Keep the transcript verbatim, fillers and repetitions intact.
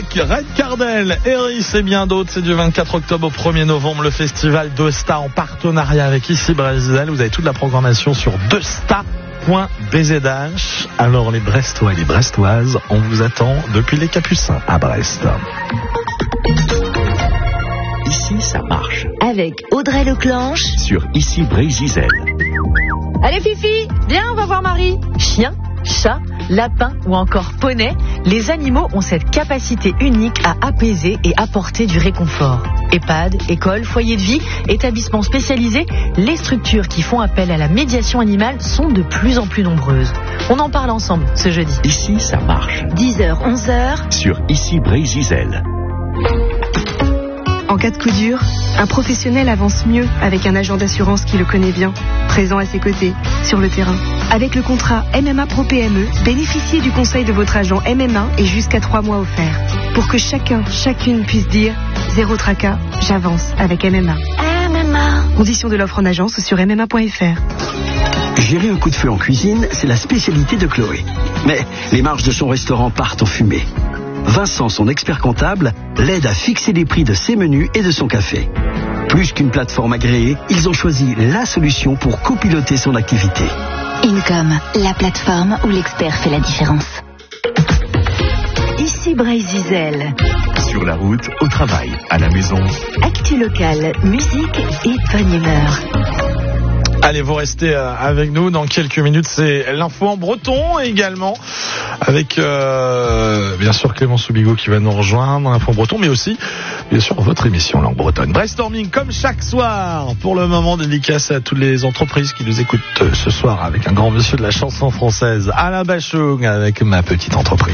Red Cardel, Eris et bien d'autres. C'est du vingt-quatre octobre au premier novembre, le festival Deux-Sta en partenariat avec Ici Brésil. Vous avez toute la programmation sur deux sta point b z h. Alors les Brestois et les Brestoises, on vous attend depuis les Capucins à Brest. Ici, ça marche. Avec Audrey Leclanche sur Ici Brésil. Allez Fifi, viens, on va voir Marie. Chien, chat, lapin ou encore poney, les animaux ont cette capacité unique à apaiser et apporter du réconfort. EHPAD, école, foyer de vie, établissements spécialisés, les structures qui font appel à la médiation animale sont de plus en plus nombreuses. On en parle ensemble ce jeudi. Ici, ça marche. dix heures, onze heures. Sur Ici Brésil. En cas de coup dur, un professionnel avance mieux avec un agent d'assurance qui le connaît bien, présent à ses côtés, sur le terrain. Avec le contrat M M A Pro P M E, bénéficiez du conseil de votre agent M M A et jusqu'à trois mois offerts. Pour que chacun, chacune puisse dire « Zéro tracas, j'avance avec M M A ». M M A. Conditions de l'offre en agence sur m m a point f r. Gérer un coup de feu en cuisine, c'est la spécialité de Chloé. Mais les marges de son restaurant partent en fumée. Vincent, son expert comptable, l'aide à fixer les prix de ses menus et de son café. Plus qu'une plateforme agréée, ils ont choisi la solution pour copiloter son activité. Income, la plateforme où l'expert fait la différence. Ici Brésil. Sur la route, au travail, à la maison. Actu locale, musique et bonne humeur. Allez, vous restez avec nous dans quelques minutes. C'est l'info en breton également, avec euh, bien sûr Clément Soubigo qui va nous rejoindre, l'info en breton, mais aussi bien sûr votre émission Langue Bretonne. Brainstorming comme chaque soir. Pour le moment, dédicace à toutes les entreprises qui nous écoutent ce soir avec un grand monsieur de la chanson française, Alain Bachung, avec Ma Petite Entreprise.